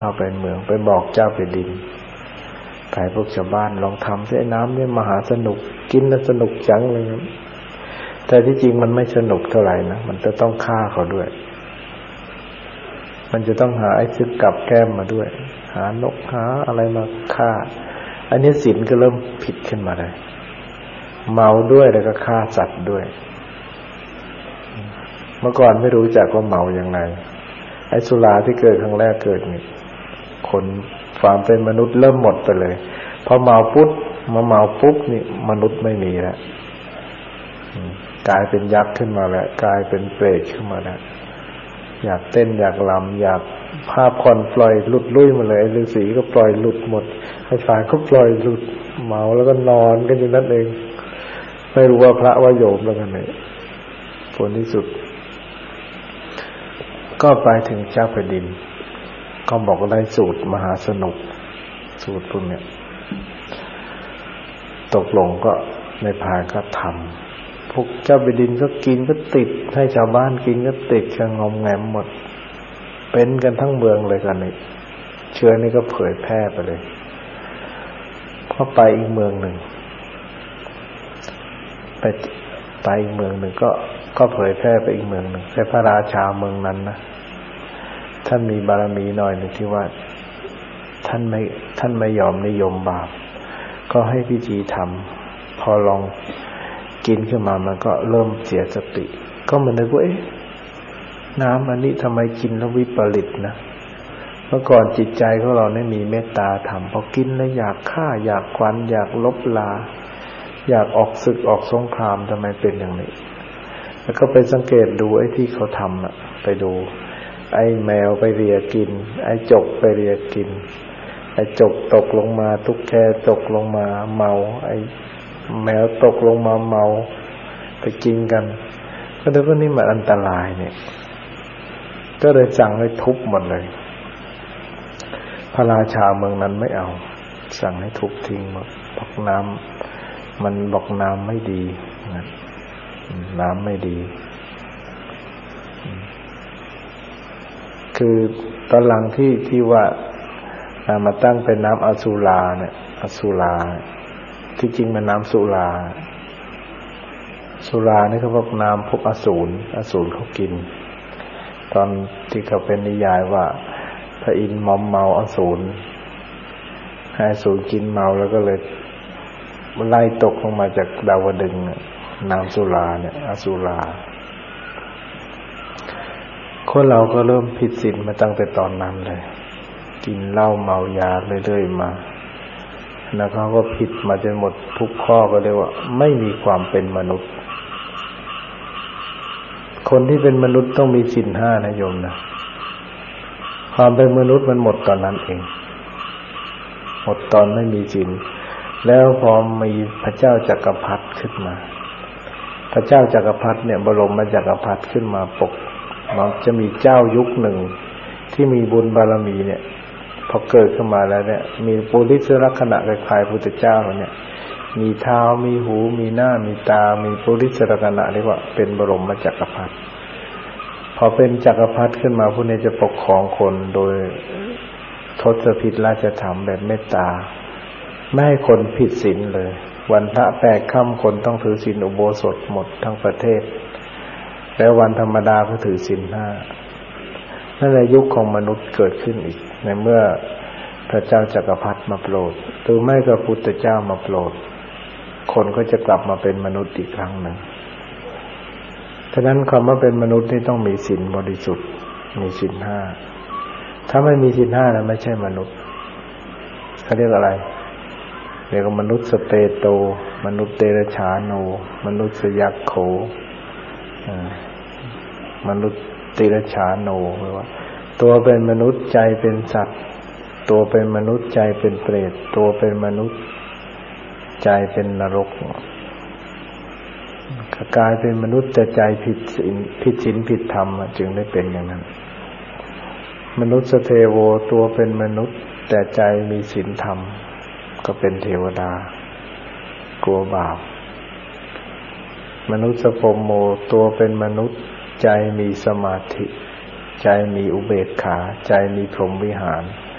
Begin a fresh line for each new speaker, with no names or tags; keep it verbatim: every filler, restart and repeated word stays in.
เอาไปเมืองไปบอกเจ้าแผ่นดินไปพวกชาวบ้านลองทำสิน้ำเนี่ยมหาสนุกกินแล้วสนุกจังเลยแต่ที่จริงมันไม่สนุกเท่าไหร่นะมันจะต้องฆ่าเขาด้วยมันจะต้องหาไอ้ซึกกับแก้มมาด้วยหานกหาอะไรมาฆ่าอันนี้ศีลก็เริ่มผิดขึ้นมาเลยเมาด้วยแล้วก็ฆ่าสัตว์ด้วยเมื่อก่อนไม่รู้จักว่าเมาอย่างไรไอ้สุราที่เกิดครั้งแรกเกิดนี่คนความเป็นมนุษย์เริ่มหมดไปเลยพอเมาปุ๊บมาเมาปุ๊บนี่มนุษย์ไม่มีแล้วกลายเป็นยักษ์ขึ้นมาแล้วกลายเป็นเปรตขึ้นมาแล้วอยากเต้นอยากรำอยากภาพคอนปล่อยหลุดลุ่ยมาเลยไอ้ฤาษีก็ปล่อยหลุดหมดไอ้ฝ่ายก็ปล่อยหลุดเมาแล้วก็นอนกันอยู่นั่นเองไม่รู้ว่าพระว่าโยมแล้วกันไหนผลที่สุดก็ไปถึงเจ้าแผ่นดินก็บอกว่าได้สูตรมหาสนุกสูตรพวกเนี้ยตกลงก็ในพานก็ทำพวกเจ้าแผ่นดินก็กินก็ติดให้ชาวบ้านกินก็ติดกันงอมแงมหมดเป็นกันทั้งเมืองเลยกันนี่เชื้อนี่ก็เผยแพร่ไปเลยพอไปอีกเมืองหนึ่งไปไปอีกเมืองหนึ่งก็ก็เผยแพร่ไปอีกเมืองหนึ่งแต่พระราชาเมืองนั้นนะท่านมีบารมีหน่อยหนึ่งที่ว่าท่านไม่ท่านไม่ยอมนิยมบาปก็ให้พิธีทำพอลองกินขึ้นมามันก็เริ่มเสียสติก็มันนึกว่าเอ๊ะน้ำอันนี้ทำไมกินแล้ววิปริตนะเมื่อก่อนจิตใจของเราเนี่ยมีเมตตาธรรมพอกินแล้วอยากฆ่าอยากควันอยากลบลาอยากออกศึกออกสงครามทำไมเป็นอย่างนี้แล้วก็ไปสังเกตดูไอ้ที่เขาทำอ่ะไปดูไอ้แมวไปเลียกินไอ้จกไปเลียกินไอ้จกตกลงมาตุ๊กแกตกลงมาเมาไอ้แมวตกลงมาเมาไปกินกันก็ดูว่านี่มันอันตรายเนี่ยก็เลยสั่งให้ทุบหมดเลยพระราชาเมืองนั้นไม่เอาสั่งให้ทุบทิ้งหมดบอกน้ำมันบอกน้ำไม่ดีนะน้ำไม่ดีคือตอนหลังที่ที่ว่ามาตั้งเป็นน้ำอสุราเนี่ยอสุราที่จริงมันน้ำสุราสุรานี่เขาบอกน้ำพวกอสูรอสูรเขากินตอนที่เขาเป็นนิยายว่าพระอินทร์มอมเมาอสูรให้อสูรกินเมาแล้วก็เลยไล่ตกลงมาจากดาวดึงส์น้ำสุราเนี่ยอสุราคนเราก็เริ่มผิดศีลมาตั้งแต่ตอนนั้นเลยกินเหล้าเมายาเรื่อยๆมาแล้วเขาก็ผิดมาจนหมดทุกข้อก็เรียกว่าไม่มีความเป็นมนุษย์คนที่เป็นมนุษย์ต้องมีศีลห้านะโยมนะความเป็นมนุษย์มันหมดตอนนั้นเองหมดตอนไม่มีศีลแล้วพอมีพระเจ้าจักรพรรดิขึ้นมาพระเจ้าจักรพรรดิเนี่ยบรมจักรพรรดิขึ้นมาปกมันจะมีเจ้ายุคหนึ่งที่มีบุญบารมีเนี่ยพอเกิดขึ้นมาแล้วเนี่ยมีปุริสลักษณะคล้ายๆพุทธเจ้าเนี่ยมีเท้ามีหูมีหน้ามีตามีปุริสลักษณะเรียกว่าเป็นบรมจักรพรรดิพอเป็นจักรพรรดิขึ้นมาผู้นี้จะปกครองคนโดยทศพิธราชธรรมแบบเมตตาไม่ให้คนผิดศีลเลยวันพระแปดค่ำคนต้องถือศีลอุโบสถหมดทั้งประเทศแล้ววันธรรมดาก็ถือศีลห้านั่นแหละยุคของมนุษย์เกิดขึ้นอีกในเมื่อพระเจ้าจักรพรรดิมาโปรดหรือไม่ก็พุทธเจ้ามาโปรดคนก็จะกลับมาเป็นมนุษย์อีกครั้งหนึ่งฉะนั้นคำว่าเป็นมนุษย์นี่ต้องมีศีลบริสุทธิ์มีศีลห้าถ้าไม่มีศีลห้าแล้วไม่ใช่มนุษย์เขาเรียกอะไรเรียกว่ามนุษย์สเปโตมนุษย์เตระฉานโนมนุษย์สยักโขมนุษย์ติรฉานโนแปลว่าตัวเป็นมนุษย์ใจเป็นสัตว์ตัวเป็นมนุษย์ใจเป็นเปรตตัวเป็นมนุษย์ใจเป็นนรกกายเป็นมนุษย์แต่ใจผิดศีลผิดศีลผิดธรรมจึงได้เป็นอย่างนั้นมนุษย์เทโวตัวเป็นมนุษย์แต่ใจมีศีลธรรมก็เป็นเทวดากลัวบาปมนุษย์พรหมโมตัวเป็นมนุษย์ใจมีสมาธิใจมีอุเบกขาใจมีพรหมวิหาร